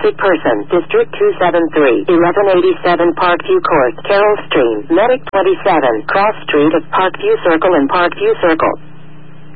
traffic person, District 273, 1187 Parkview Court, Carroll Stream, Medic 27, Cross Street at Parkview Circle and Parkview Circle.